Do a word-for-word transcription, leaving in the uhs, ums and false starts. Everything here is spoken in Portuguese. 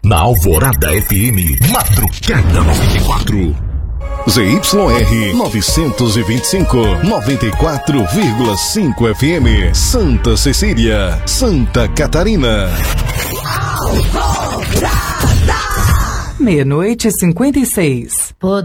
na Alvorada F M, Madrugada noventa e quatro. Z Y R novecentos e vinte e cinco, noventa e quatro vírgula cinco F M, Santa Cecília, Santa Catarina. Meia-noite e cinquenta e seis.